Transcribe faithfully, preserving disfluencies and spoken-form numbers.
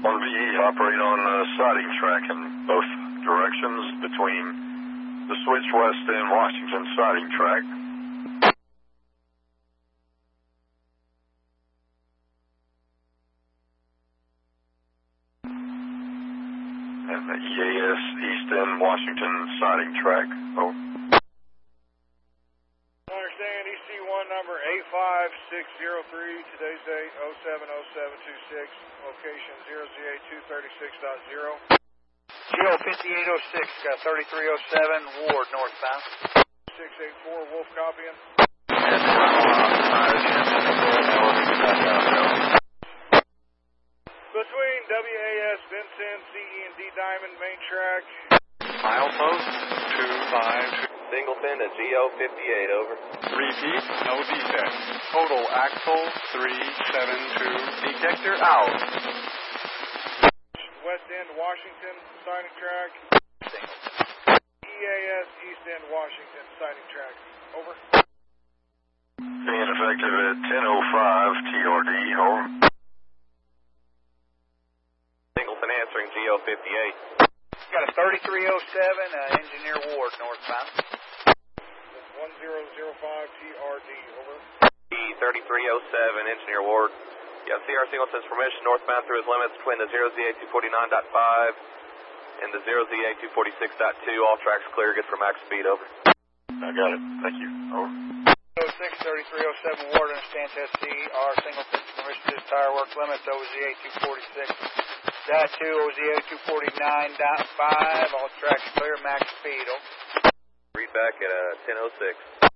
one V E, operate on uh, siding track in both directions between the Switch West and Washington siding track. And the E A S East End Washington siding track. Oh. Understand, E C one number eight five six zero three, today's date oh seven oh seven two six, location zero Z A two thirty-six dot zero. G O fifty-eight oh six, got thirty-three oh seven, Ward, northbound. six eight four, Wolf copying. Between W A S Vincent, C E and D Diamond, main track. Milepost two five two. Singleton to G O fifty-eight, over. Repeat, no defect. Total axle three seven two. Detector out. West End, Washington, siding track. E A S East End, Washington, siding track. Over. Being effective at ten oh five, T R D, over. Singleton answering G O fifty-eight. Got a thirty-three oh seven, uh, Engineer Ward, northbound. one zero zero five, T R D, over. E thirty-three oh seven, Engineer Ward. Yeah, C R Singleton's permission northbound through his limits between the zero Z A two forty-nine point five and the zero Z A two forty-six point two. All tracks clear, good for max speed, over. I got it. Thank you. Over. oh six, thirty-three oh seven, Ward, understand test C R Singleton's permission to his tire work limits, O Z A two forty-six point two, O Z A two forty-nine point five, all tracks clear, max speed, over. Read back at uh, ten oh six.